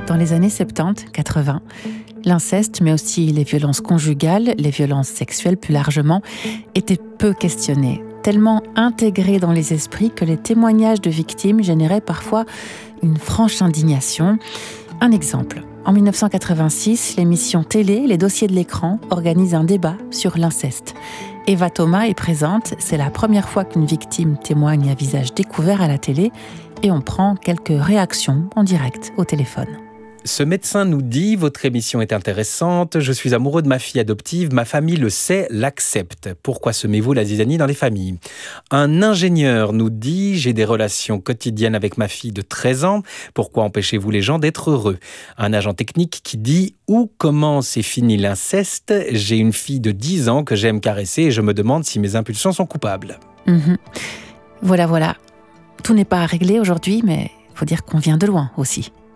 Dans les années 70-80, l'inceste, mais aussi les violences conjugales, les violences sexuelles plus largement, étaient peu questionnés, tellement intégrés dans les esprits que les témoignages de victimes généraient parfois une franche indignation. Un exemple. En 1986, l'émission télé Les Dossiers de l'écran organise un débat sur l'inceste. Eva Thomas est présente, c'est la première fois qu'une victime témoigne à visage découvert à la télé et on prend quelques réactions en direct au téléphone. Ce médecin nous dit « Votre émission est intéressante, je suis amoureux de ma fille adoptive, ma famille le sait, l'accepte. Pourquoi semez-vous la zizanie dans les familles ?» Un ingénieur nous dit « J'ai des relations quotidiennes avec ma fille de 13 ans, pourquoi empêchez-vous les gens d'être heureux ?» Un agent technique qui dit « Où commence et finit l'inceste ? J'ai une fille de 10 ans que j'aime caresser et je me demande si mes impulsions sont coupables. » Voilà. Tout n'est pas à régler aujourd'hui, mais il faut dire qu'on vient de loin aussi.